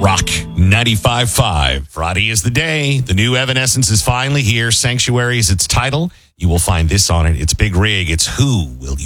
Rock 95.5. Friday is the day. The new Evanescence is finally here. Sanctuary is its title. You will find this on it. It's Big Rig. It's Who Will You